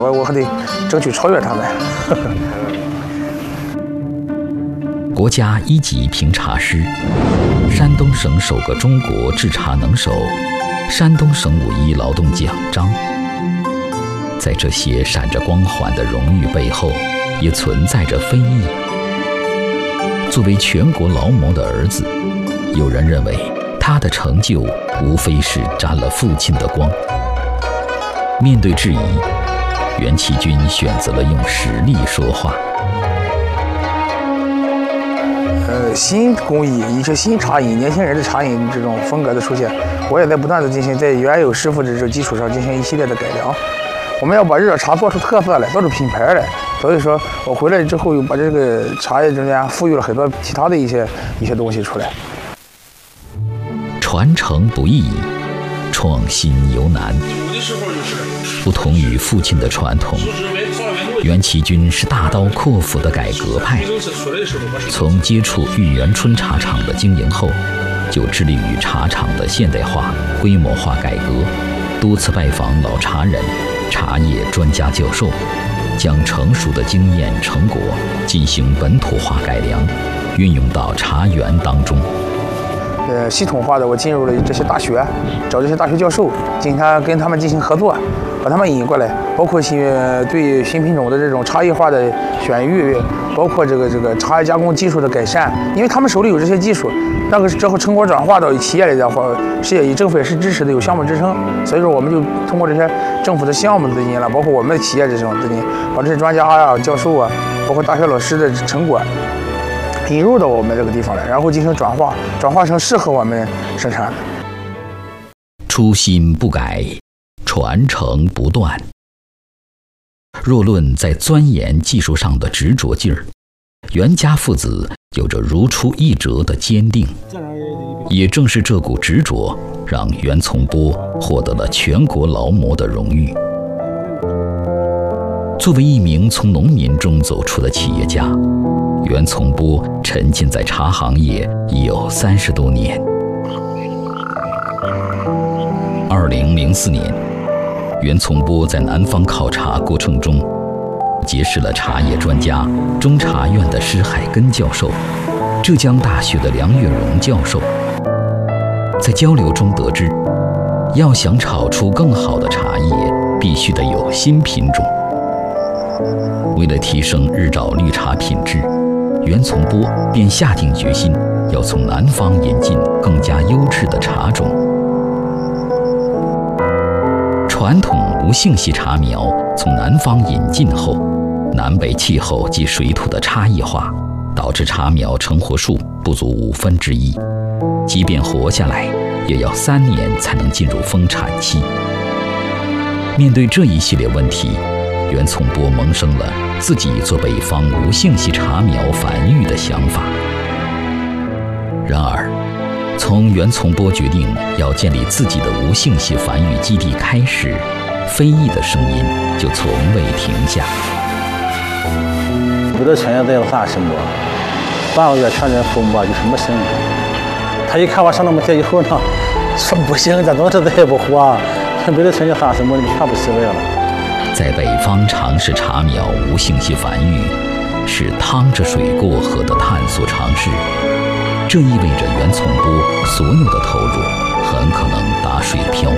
我还得争取超越他们。 国家一级评茶师，山东省首个中国制茶能手，山东省5·1劳动奖章。在这些闪着光环的荣誉背后，也存在着非议。作为全国劳模的儿子，有人认为他的成就无非是沾了父亲的光。面对质疑，袁其军选择了用实力说话。 新工艺，一些新茶饮，年轻人的茶饮这种风格的出现，我也在不断的进行在原有师傅的这种基础上进行一系列的改良。我们要把热茶做出特色来，做出品牌来。所以说我回来之后，又把这个茶叶中间赋予了很多其他的一些东西出来。 传承不易，创新尤难。不同于父亲的传统，袁其军是大刀阔斧的改革派。从接触玉园春茶厂的经营后，就致力于茶厂的现代化、规模化改革，多次拜访老茶人、茶叶专家教授，将成熟的经验成果进行本土化改良，运用到茶园当中。 系统化的，我进入了这些大学，找这些大学教授，跟他们进行合作，把他们引过来，包括对新品种的这种差异化的选育，包括这个茶叶加工技术的改善，因为他们手里有这些技术，那个之后成果转化到企业里的话，是以政府也是支持的，有项目支撑，所以说我们就通过这些政府的项目资金了，包括我们的企业这种资金，把这些专家啊、教授啊，包括大学老师的成果引入到我们这个地方来，然后进行转化成适合我们生产的。 初心不改，传承不断。若论在钻研技术上的执着劲儿，袁家父子有着如出一辙的坚定。也正是这股执着，让袁从波获得了全国劳模的荣誉。作为一名从农民中走出的企业家，袁从波沉浸在茶行业已有30多年。2004年，袁从波在南方考察过程中，结识了茶叶专家、中茶院的施海根教授、浙江大学的梁月荣教授。在交流中得知，要想炒出更好的茶叶，必须得有新品种。为了提升日照绿茶品质，袁从波便下定决心要从南方引进更加优质的茶种。传统无性系茶苗从南方引进后，南北气候及水土的差异化，导致茶苗成活数不足1/5，即便活下来，也要3年才能进入丰产期。面对这一系列问题，袁从波萌生了自己做北方无性系茶苗繁育的想法。然而，从袁从波决定要建立自己的无性系繁育基地开始，非议的声音就从未停下。 不得全也得啥什么，8个月全人父母有什么行？他一看我上那么些以后呢，说不行，这东西再也不活，不得全也啥什么，全部洗胃了。 在北方尝试茶苗无性系繁育，是趟着水过河的探索尝试。这意味着袁从波所有的投入很可能打水漂。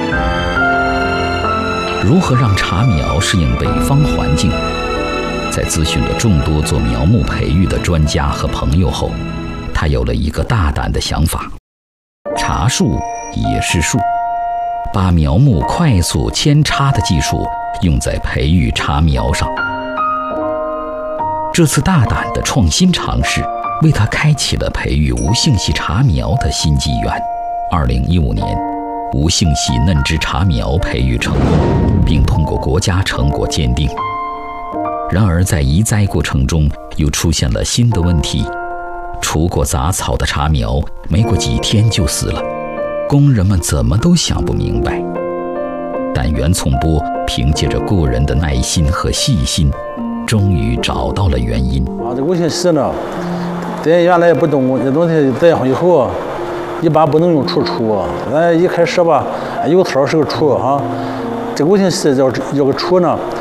如何让茶苗适应北方环境？在咨询了众多做苗木培育的专家和朋友后，他有了一个大胆的想法：茶树也是树，把苗木快速扦插的技术用在培育茶苗上。这次大胆的创新尝试，为他开启了培育无性系茶苗的新纪元。2015年，无性系嫩枝茶苗培育成功，并通过国家成果鉴定。然而，在移栽过程中，又出现了新的问题：除过杂草的茶苗，没过几天就死了。工人们怎么都想不明白。但袁从波凭借着过人的耐心和细心，终于找到了原因。 这无性系呢，咱原来不懂这东西，栽上以后，一般不能用除。咱一开始吧，有草是个除哈。这无性系要个除呢，